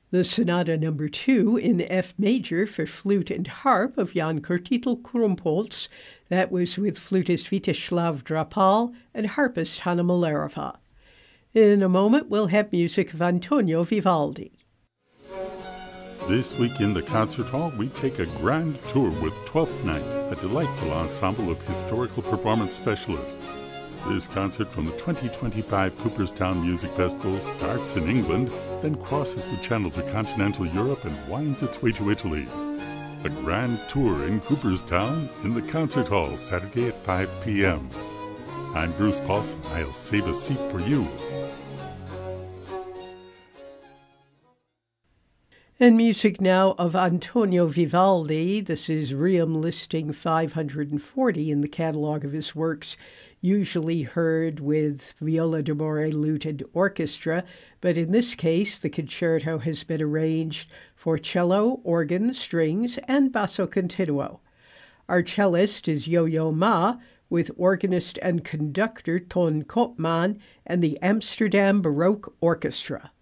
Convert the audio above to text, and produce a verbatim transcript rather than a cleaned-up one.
The Sonata Number two in F major for flute and harp of Jan Kertitel Krumpholz. That was with flutist Vítězslav Drapal and harpist Hanna Malerova. In a moment, we'll have music of Antonio Vivaldi. This week in the Concert Hall, we take a grand tour with Twelfth Night, a delightful ensemble of historical performance specialists. This concert from the twenty twenty-five Cooperstown Music Festival starts in England, then crosses the channel to continental Europe and winds its way to Italy. A grand tour in Cooperstown in the Concert Hall, Saturday at five p.m. I'm Bruce Paulson. I'll save a seat for you. And music now of Antonio Vivaldi. This is Ream listing five hundred forty in the catalog of his works, usually heard with viola d'amore, lute, and orchestra, but in this case the concerto has been arranged for cello, organ, strings, and basso continuo. Our cellist is Yo-Yo Ma, with organist and conductor Ton Koopman and the Amsterdam Baroque Orchestra.